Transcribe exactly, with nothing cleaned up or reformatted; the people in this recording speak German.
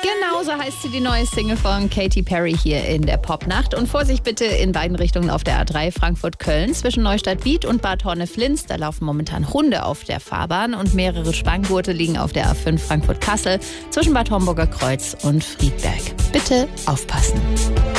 Genau so heißt sie, die neue Single von Katy Perry hier in der Popnacht. Und Vorsicht bitte in beiden Richtungen auf der A drei Frankfurt-Köln. Zwischen Neustadt-Biet und Bad Horne-Flins, da laufen momentan Hunde auf der Fahrbahn. Und mehrere Spanngurte liegen auf der A fünf Frankfurt-Kassel zwischen Bad Homburger Kreuz und Friedberg. Bitte aufpassen.